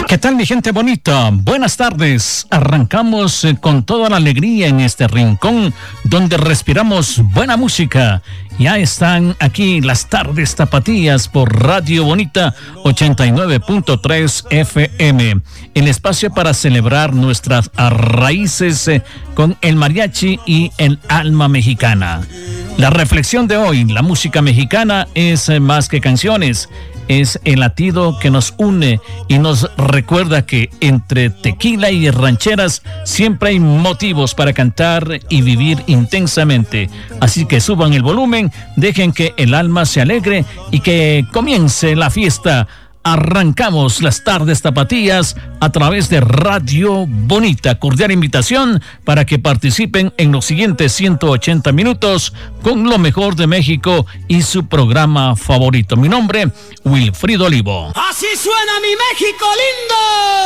¿Qué tal, mi gente bonita? Buenas tardes. Arrancamos con toda la alegría en este rincón donde respiramos buena música. Ya están aquí las tardes tapatías por Radio Bonita 89.3 FM. El espacio para celebrar nuestras raíces con el mariachi y el alma mexicana. La reflexión de hoy, la música mexicana es más que canciones. Es el latido que nos une y nos recuerda que entre tequila y rancheras siempre hay motivos para cantar y vivir intensamente. Así que suban el volumen, dejen que el alma se alegre y que comience la fiesta. Arrancamos las tardes tapatías a través de Radio Bonita. Cordial invitación para que participen en los siguientes 180 minutos con lo mejor de México y su programa favorito. Mi nombre, Wilfrido Olivo. Así suena mi México lindo.